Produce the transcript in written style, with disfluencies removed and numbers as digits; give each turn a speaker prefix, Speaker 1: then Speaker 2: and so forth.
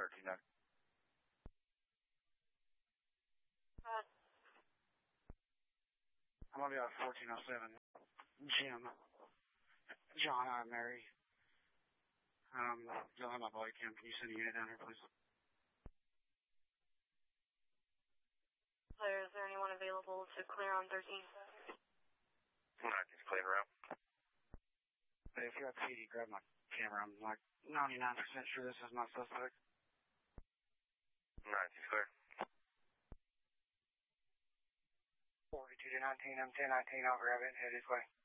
Speaker 1: 13, Doug. I'm going to be out 1407. Jim. John, I'm Mary. Don't have my body cam. Can you send a unit down here, please?
Speaker 2: Is there anyone available to clear on 13?
Speaker 1: 19's clean around. Hey, if you're at PD, grab my camera. I'm like 99% sure this is my suspect. 19's clear. 42 to 19, I'm 1019, I'll grab it and head this way.